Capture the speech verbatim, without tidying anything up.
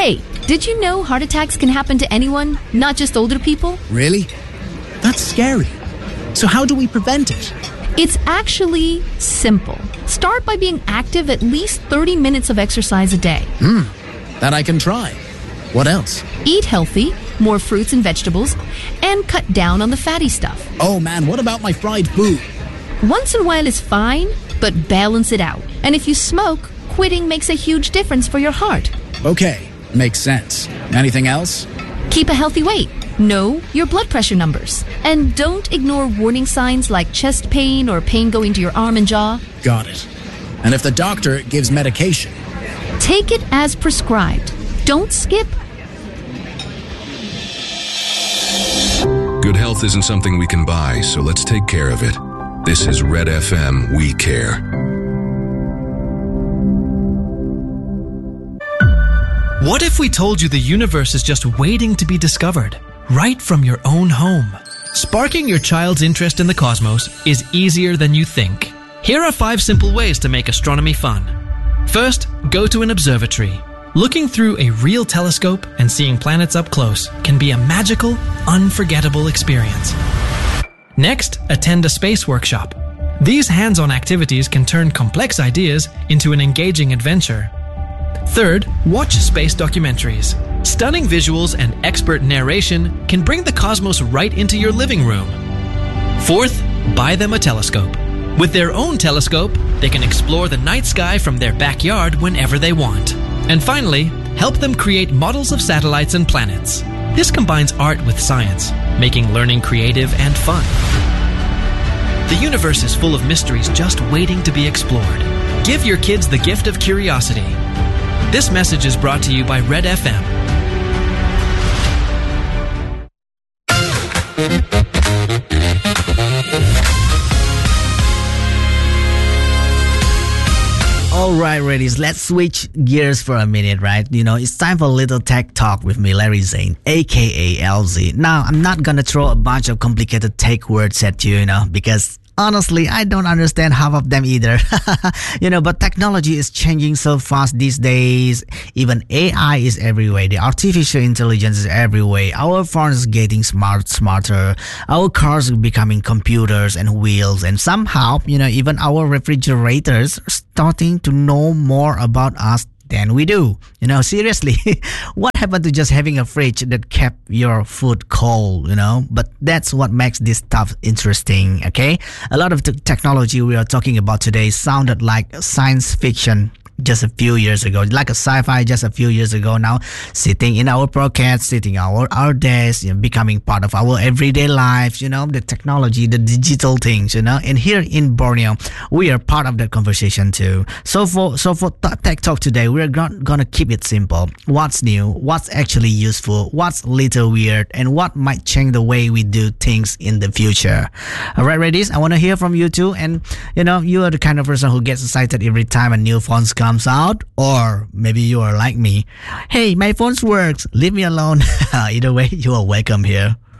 Hey, did you know heart attacks can happen to anyone, not just older people? Really? That's scary. So how do we prevent it? It's actually simple. Start by being active at least thirty minutes of exercise a day. Hmm, that I can try. What else? Eat healthy, more fruits and vegetables, and cut down on the fatty stuff. Oh man, what about my fried food? Once in a while is fine, but balance it out. And if you smoke, quitting makes a huge difference for your heart. Okay, makes sense. Anything else? Keep a healthy weight. Know your blood pressure numbers. And don't ignore warning signs like chest pain or pain going to your arm and jaw. Got it. And if the doctor gives medication? Take it as prescribed. Don't skip. Good health isn't something we can buy, so let's take care of it. This is Red F M, We Care. What if we told you the universe is just waiting to be discovered, right from your own home? Sparking your child's interest in the cosmos is easier than you think. Here are five simple ways to make astronomy fun. First, go to an observatory. Looking through a real telescope and seeing planets up close can be a magical, unforgettable experience. Next, attend a space workshop. These hands-on activities can turn complex ideas into an engaging adventure. Third, watch space documentaries. Stunning visuals and expert narration can bring the cosmos right into your living room. Fourth, buy them a telescope. With their own telescope, they can explore the night sky from their backyard whenever they want. And finally, help them create models of satellites and planets. This combines art with science, making learning creative and fun. The universe is full of mysteries just waiting to be explored. Give your kids the gift of curiosity. This message is brought to you by Red F M. All right, ladies, let's switch gears for a minute, right? You know, it's time for a little tech talk with me, Larry Zane, aka L Z. Now, I'm not gonna throw a bunch of complicated tech words at you, you know, because honestly, I don't understand half of them either. You know, but technology is changing so fast these days. Even A I is everywhere. The artificial intelligence is everywhere. Our phones is getting smart, smarter. Our cars are becoming computers and wheels. And somehow, you know, even our refrigerators are starting to know more about us than we do. You know, seriously, what happened to just having a fridge that kept your food cold, you know? But that's what makes this stuff interesting, okay? A lot of the technology we are talking about today sounded like science fiction just a few years ago, like a sci-fi just a few years ago. Now sitting in our pockets, sitting our our desks, you know, becoming part of our everyday lives, you know, the technology, the digital things, you know. And here in Borneo, we are part of that conversation too. So for so for Tech Talk today, we're not gonna keep it simple. What's new, what's actually useful, what's a little weird, and what might change the way we do things in the future. All right, ladies, I want to hear from you too. And you know, you are the kind of person who gets excited every time a new phone comes out, or maybe you are like me. Hey, my phone works, leave me alone. Either way, you are welcome here.